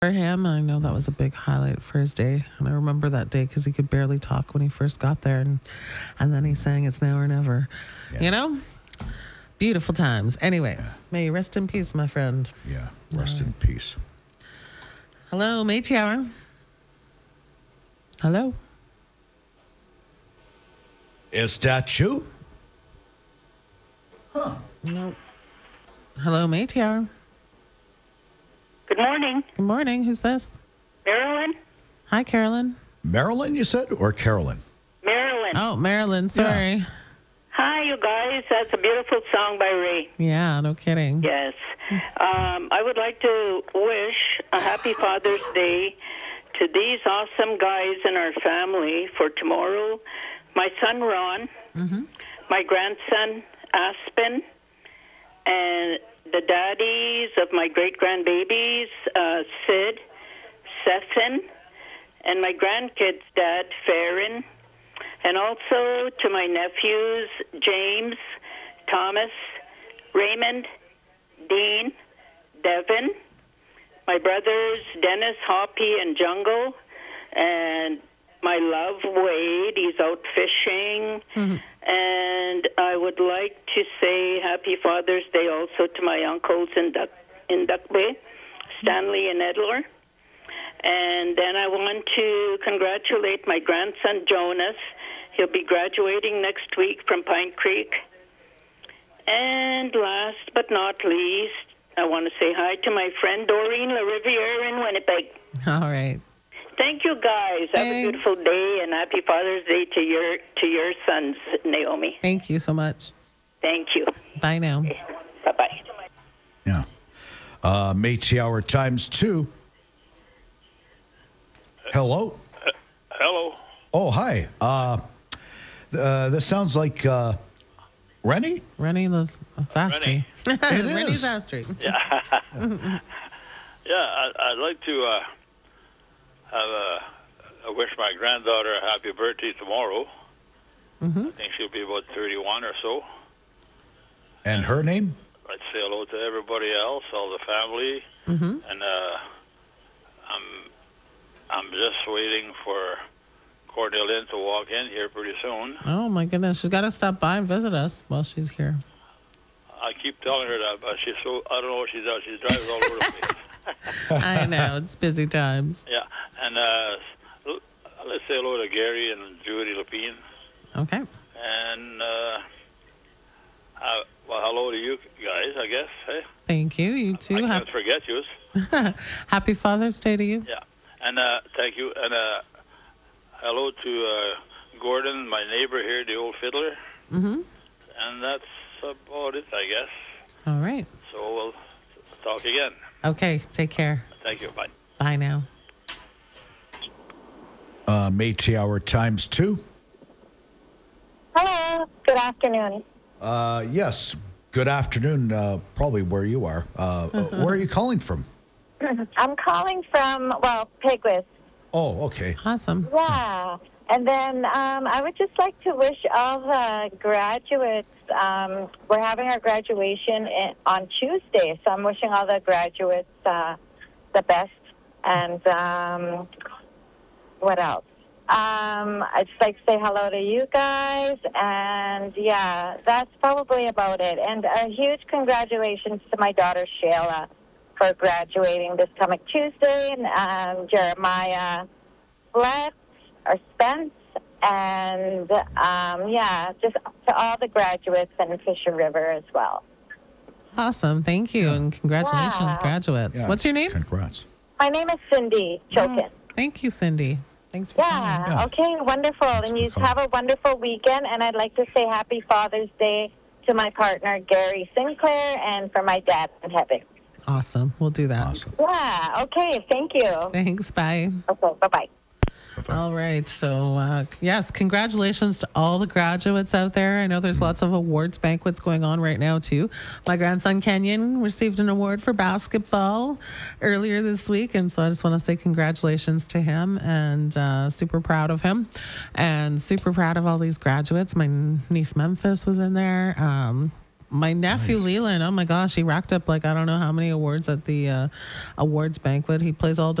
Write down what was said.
For him, I know that was a big highlight for his day. And I remember that day because he could barely talk when he first got there. And then he sang It's Now or Never. Yeah. You know? Beautiful times. Anyway, may you rest in peace, my friend. Yeah. Rest in peace. Hello, Métis Hour. Hello. Is that you? No. Hello, Métis Hour. Good morning, Good morning. Who's this? Marilyn. Hi, Carolyn. Marilyn, you said, or Carolyn? Marilyn. Oh, Marilyn. Sorry. Hi, you guys. That's a beautiful song by Ray. Yeah, no kidding. Yes. I would like to wish a happy Father's Day to these awesome guys in our family for tomorrow. My son, Ron, my grandson, Aspen, and the daddies of my great-grandbabies, Sid, Sethan, and my grandkids' dad, Farron, and also to my nephews, James, Thomas, Raymond, Dean, Devin, my brothers, Dennis, Hoppy, and Jungle, and my love, Wade. He's out fishing. And I would like to say Happy Father's Day also to my uncles in Duck Bay, Stanley and Edler. And then I want to congratulate my grandson, Jonas. He'll be graduating next week from Pine Creek. And last but not least, I want to say hi to my friend Doreen LaRiviere in Winnipeg. All right. Thank you, guys. Have a beautiful day, and happy Father's Day to your sons, Naomi. Thank you so much. Thank you. Bye now. Okay. Bye-bye. Yeah. Métis Hour times 2. Hello? Hello. Oh, hi. This sounds like Rennie? Rennie Zastri. It Rennie is. Zastri. Yeah, I'd like to wish my granddaughter a happy birthday tomorrow. I think she'll be about 31 or so. And her name? I'd say hello to everybody else, all the family, and I'm just waiting for Cordelia Lynn to walk in here pretty soon. Oh, my goodness. She's got to stop by and visit us while she's here. I keep telling her that, but she's so, I don't know what she does. She drives all over the place. I know. It's busy times. Yeah, and let's say hello to Gary and Judy Lapine. Okay. And, well, hello to you guys, I guess. Hey? Thank you. You too. I can't forget you. Happy Father's Day to you. Yeah, and thank you. And hello to Gordon, my neighbor here, the old fiddler. And that's about it, I guess. All right. So we'll talk again. Okay. Take care. Thank you. Bye. Bye now. Métis Hour times 2. Hello. Good afternoon. Yes. Good afternoon. Probably where you are. Where are you calling from? I'm calling from, Piglet. Oh, okay. Awesome. Yeah. And then I would just like to wish all the graduates, we're having our graduation on Tuesday, so I'm wishing all the graduates the best. And what else? I'd just like to say hello to you guys, and yeah, that's probably about it. And a huge congratulations to my daughter Shayla for graduating this coming Tuesday, and Jeremiah Spence, and just to all the graduates in Fisher River as well. Awesome. Thank you. And congratulations, Wow. graduates. Yeah. What's your name? Congrats. My name is Cindy Chokin. Thank you, Cindy. Thanks for calling. Yeah. Okay, wonderful. And you for have a wonderful weekend. And I'd like to say Happy Father's Day to my partner, Gary Sinclair, and for my dad in heaven. Awesome. We'll do that. Awesome. Yeah, okay, thank you. Thanks. Bye. Okay, bye-bye. All right. So, yes, congratulations to all the graduates out there. I know there's lots of awards banquets going on right now, too. My grandson, Kenyon, received an award for basketball earlier this week. And so I just want to say congratulations to him, and super proud of him, and super proud of all these graduates. My niece Memphis was in there. My nephew Leland, oh my gosh, he racked up like I don't know how many awards at the awards banquet. He plays all